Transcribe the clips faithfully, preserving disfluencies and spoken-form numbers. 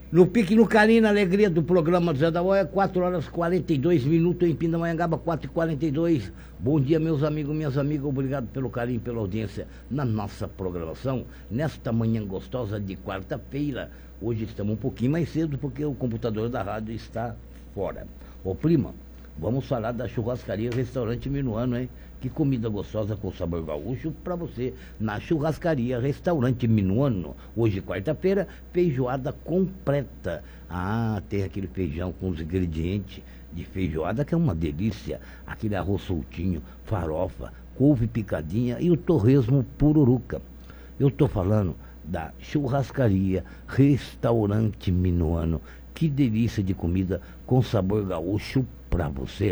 No pique, no carinho, na alegria do programa do Zé da Boia, quatro horas e quarenta e dois minutos em Pindamonhangaba, quatro e quarenta e dois. Bom dia, meus amigos, minhas amigas, obrigado pelo carinho, pela audiência na nossa programação, nesta manhã gostosa de quarta-feira. Hoje estamos um pouquinho mais cedo porque o computador da rádio está fora. Ô prima, vamos falar da churrascaria Restaurante Minuano, hein? Que comida gostosa com sabor gaúcho para você na churrascaria Restaurante Minuano. Hoje, quarta-feira, feijoada completa. Ah, tem aquele feijão com os ingredientes de feijoada que é uma delícia. Aquele arroz soltinho, farofa, couve picadinha e o torresmo pururuca. Eu tô falando da churrascaria Restaurante Minuano. Que delícia de comida com sabor gaúcho para você.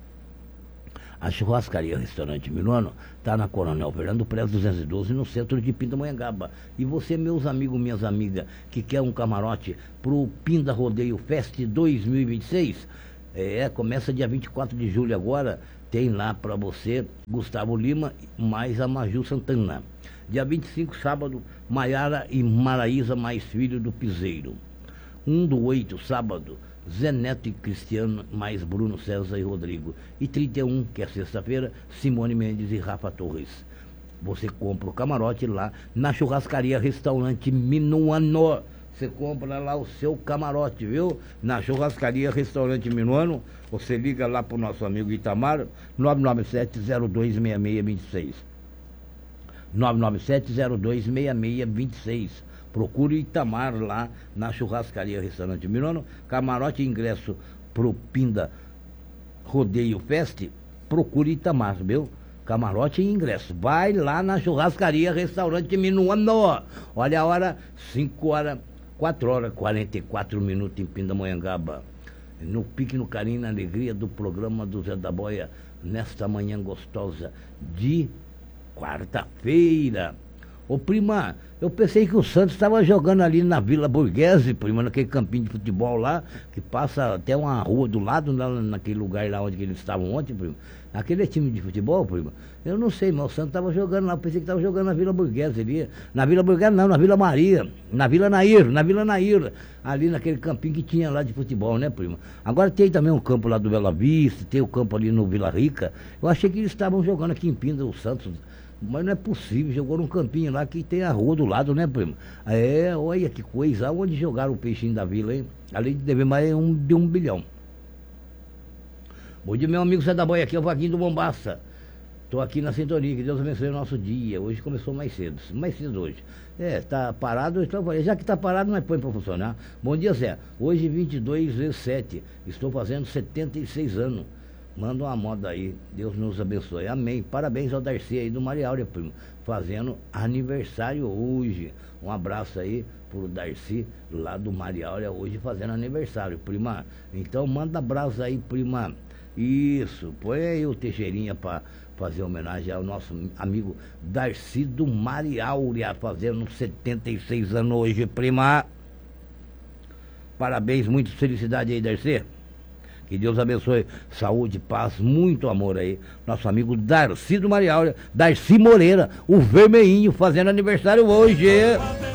A churrascaria Restaurante Minuano está na Coronel Fernando Prez duzentos e doze, no centro de Pindamonhangaba. E você, meus amigos, minhas amigas, que quer um camarote pro Pinda Rodeio Fest dois mil e vinte e seis, é, começa dia vinte e quatro de julho agora, tem lá para você Gustavo Lima mais a Maju Santana. Dia vinte e cinco, sábado, Maiara e Maraísa mais filho do Piseiro. um do oito, sábado, Zé Neto e Cristiano, mais Bruno César e Rodrigo. E trinta e um, que é sexta-feira, Simone Mendes e Rafa Torres. Você compra o camarote lá na churrascaria Restaurante Minuano. Você compra lá o seu camarote, viu? Na churrascaria Restaurante Minuano. Você liga lá pro nosso amigo Itamar, nove nove sete zero dois seis seis dois seis. nove nove sete zero dois seis seis dois seis. Procure Itamar lá na churrascaria Restaurante Minuano. Camarote e ingresso pro Pinda Rodeio Fest. Procure Itamar, viu? Camarote e ingresso. Vai lá na churrascaria Restaurante Minuano. Olha a hora, cinco horas, quatro horas e quarenta e quatro minutos em Pindamonhangaba. No pique, no carinho, na alegria do programa do Zé da Boia, nesta manhã gostosa de quarta-feira. Ô prima, eu pensei que o Santos estava jogando ali na Vila Borghese, prima, naquele campinho de futebol lá, que passa até uma rua do lado, na, naquele lugar lá onde eles estavam ontem, prima. Aquele é time de futebol, prima? Eu não sei, mas o Santos estava jogando lá, eu pensei que estava jogando na Vila Borghese ali. Na Vila Borghese não, na Vila Maria, na Vila Nair, na Vila Nair, ali naquele campinho que tinha lá de futebol, né, prima? Agora tem também um campo lá do Bela Vista, tem o campo ali no Vila Rica. Eu achei que eles estavam jogando aqui em Pinda, o Santos. Mas não é possível, jogou num campinho lá que tem a rua do lado, né, primo? É, olha que coisa, onde jogaram o peixinho da vila, hein? Além de dever mais um, de um bilhão. Bom dia, meu amigo Zé da Boia, aqui é o Vaguinho do Bombaça. Tô aqui na sintonia, que Deus abençoe o nosso dia. Hoje começou mais cedo, mais cedo hoje. É, tá parado, então, já que tá parado, nós põe pra funcionar. Bom dia, Zé. Hoje, vinte e dois vezes sete, estou fazendo setenta e seis anos. Manda uma moda aí, Deus nos abençoe, amém. Parabéns ao Darcy aí do Maria Áurea, primo, fazendo aniversário hoje. Um abraço aí pro Darcy lá do Maria Áurea hoje fazendo aniversário, prima. Então manda abraço aí, prima. Isso, põe aí o Teixeirinha pra fazer homenagem ao nosso amigo Darcy do Maria Áurea, fazendo setenta e seis anos hoje, prima. Parabéns, muita felicidade aí, Darcy. Que Deus abençoe, saúde, paz, muito amor aí. Nosso amigo Darcy do Maria Áurea, Darcy Moreira, o vermelhinho, fazendo aniversário hoje.